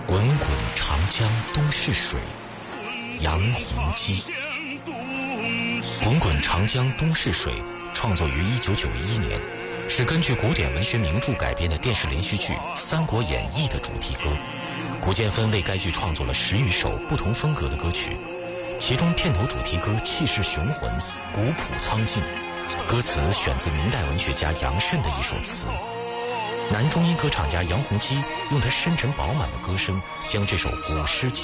滚滚长江东逝水，杨洪基。滚滚长江东逝水创作于1991年，是根据古典文学名著改编的电视连续剧《三国演义》的主题歌。古建芬为该剧创作了10余首不同风格的歌曲，其中片头主题歌气势雄浑，古朴苍劲，歌词选自明代文学家杨慎的一首词。男中音歌唱家杨洪基用他深沉饱满的歌声，将这首古诗